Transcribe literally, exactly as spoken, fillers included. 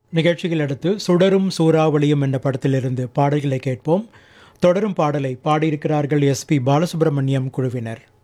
நிகழ்ச்சியில் அடுத்து சுடரும் சூறாவளியும் என்ற படத்திலிருந்து பாடல்களை கேட்போம். தொடரும் பாடலை பாடியிருக்கிறார்கள் எஸ் பி பாலசுப்ரமணியம் குழுவினர்.